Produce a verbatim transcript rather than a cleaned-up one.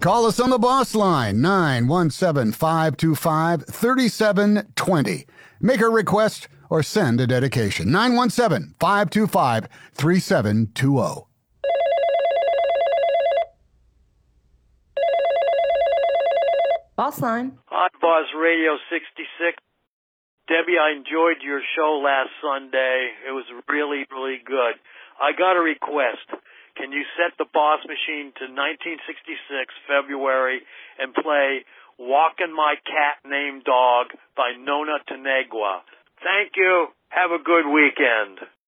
Call us on the boss line, nine one seven, five two five, three seven two zero. Make a request or send a dedication, nine one seven, five two five, three seven two zero. Boss line. Hot Boss Radio sixty-six. Debbie, I enjoyed your show last Sunday. It was really, really good. I got a request. Can you set the Boss Machine to nineteen sixty-six, February, and play Walkin' My Cat Named Dog by Nona Tanegua? Thank you. Have a good weekend.